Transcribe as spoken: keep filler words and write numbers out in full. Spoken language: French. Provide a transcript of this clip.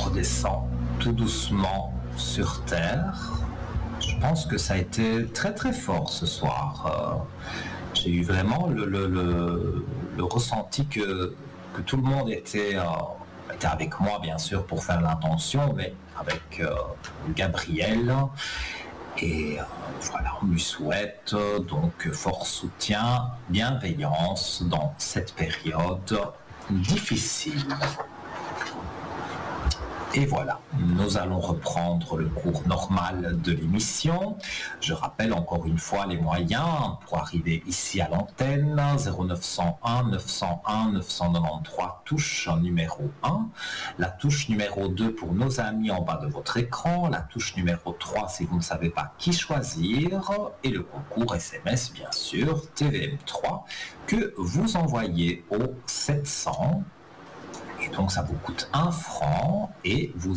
redescend tout doucement sur terre. Je pense que ça a été très très fort ce soir. Euh, j'ai eu vraiment le, le, le, le ressenti que, que tout le monde était, euh, était avec moi, bien sûr, pour faire l'intention, mais avec euh, Gabriel. Et euh, voilà, on lui souhaite euh, donc fort soutien, bienveillance dans cette période difficile. Et voilà, nous allons reprendre le cours normal de l'émission. Je rappelle encore une fois les moyens pour arriver ici à l'antenne. zéro neuf cent un neuf cent un neuf cent quatre-vingt-treize, touche numéro un. La touche numéro deux pour nos amis en bas de votre écran. La touche numéro trois si vous ne savez pas qui choisir. Et le concours S M S, bien sûr, T V M trois, que vous envoyez au sept cents. Et donc ça vous coûte un franc et vous